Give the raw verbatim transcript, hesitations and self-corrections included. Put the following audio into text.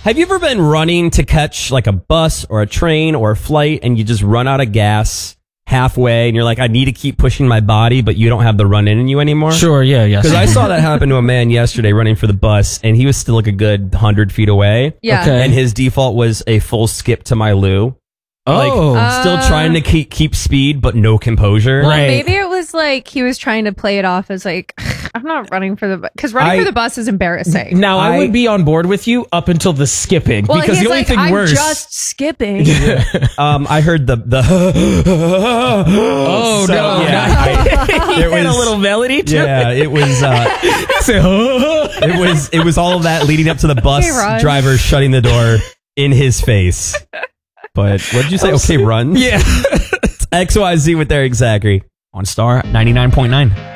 Have you ever been running to catch like a bus or a train or a flight and you just run out of gas halfway and you're like, I need to keep pushing my body, but you don't have the run in you anymore? Sure, yeah, yes. Because I saw that happen to a man yesterday running for the bus and he was still like a good hundred feet away. Yeah. Okay. And his default was a full skip to my loo. Like, Oh. still Uh, trying to keep keep speed, but no composure. Well, Right. maybe it was like he was trying to play it off as like, I'm not running for the bus. Because running I- for the bus is embarrassing. Now, I, I- would be on board with you up until the skipping. Well, because he's the only like, thing I'm worse. just skipping. Um, I heard the the. oh, So, no. yeah, no. I- He there had a was- little melody to Yeah, it. it was. Uh, it was. It was all of that leading up to the bus Hey, Raj. driver shutting the door in his face. But what did you say? Okay, run. Yeah. X Y Z with Eric Zachary on Star ninety-nine point nine.